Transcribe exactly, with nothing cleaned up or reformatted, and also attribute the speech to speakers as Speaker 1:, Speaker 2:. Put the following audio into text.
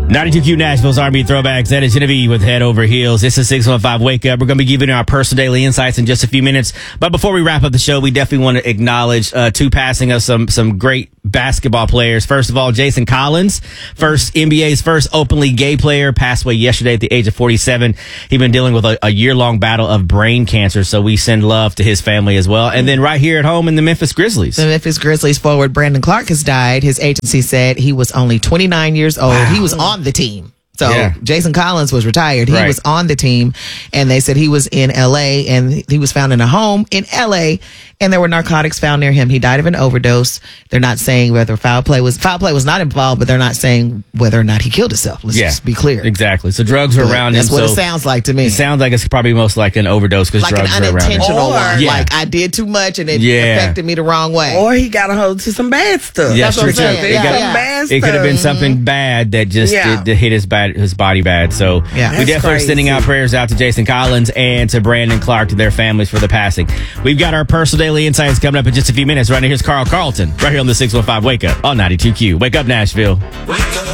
Speaker 1: ninety-two Q Nashville's R and B Throwbacks. That is Genevieve with Head Over Heels. This is six one five Wake Up. We're going to be giving our personal daily insights in just a few minutes. But before we wrap up the show, we definitely want to acknowledge uh, two passing of some some great basketball players. First of all, Jason Collins, first N B A's first openly gay player, passed away yesterday at the age of forty-seven. He's been dealing with a, a year-long battle of brain cancer, so we send love to his family as well. And then right here at home in the Memphis Grizzlies.
Speaker 2: The Memphis Grizzlies forward Brandon Clark has died. His agency said he was only twenty-nine years old. Wow. He was on the team. So yeah. Jason Collins was retired. He right. was on the team, and they said he was in L A, and he was found in a home in L A, and there were narcotics found near him. He died of an overdose. They're not saying whether foul play was foul play was not involved, but they're not saying whether or not he killed himself. Let's yeah, just be clear.
Speaker 1: Exactly. So drugs were
Speaker 2: but
Speaker 1: around
Speaker 2: that's
Speaker 1: him.
Speaker 2: That's what
Speaker 1: so
Speaker 2: it sounds like to me.
Speaker 1: It sounds like it's probably most like an overdose because
Speaker 2: like
Speaker 1: drugs
Speaker 2: an
Speaker 1: were around him.
Speaker 2: unintentional one.
Speaker 3: Yeah.
Speaker 2: Like I did too much and it
Speaker 1: yeah.
Speaker 2: affected me the wrong way.
Speaker 3: Or he got a hold to some bad stuff.
Speaker 1: Yeah,
Speaker 3: that's
Speaker 1: sure,
Speaker 3: what I'm saying.
Speaker 1: sure.
Speaker 3: It,
Speaker 1: It, got,
Speaker 3: yeah. bad
Speaker 1: it could have been
Speaker 3: stuff.
Speaker 1: something bad that just
Speaker 3: Yeah.
Speaker 1: did, that hit his bad his body bad. So
Speaker 2: Yeah.
Speaker 1: we
Speaker 3: That's
Speaker 1: definitely are
Speaker 3: crazy.
Speaker 1: sending out prayers out to Jason Collins and to Brandon Clark, to their families for the passing. We've got our personal daily insights coming up in just a few minutes. Right now, here's Carl Carlton, right here on the six one five Wake Up on ninety-two Q. Wake up, Nashville.
Speaker 4: Wake up.